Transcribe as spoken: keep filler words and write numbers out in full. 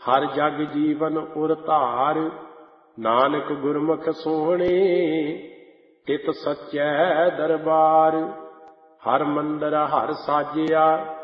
ਹਰ ਜਗ ਜੀਵਨ ਉਰ ਧਾਰ, ਨਾਨਕ ਗੁਰਮੁਖ ਸੋਹਣੇ ਤਿਤ ਸਚੈ ਦਰਬਾਰ। ਹਰ ਮੰਦਰ ਹਰ ਸਾਜਿਆ